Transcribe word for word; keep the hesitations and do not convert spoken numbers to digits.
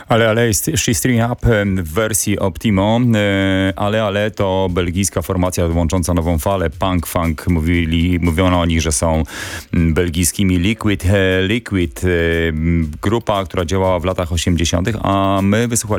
Ale Ale jest She's Stirring Up w wersji Optimo. Ale Ale to belgijska formacja łącząca nową falę punk, funk. Mówili, mówiono o nich, że są belgijskimi Liquid. Liquid, grupa, która działała w latach osiemdziesiątych, a my wysłuchaliśmy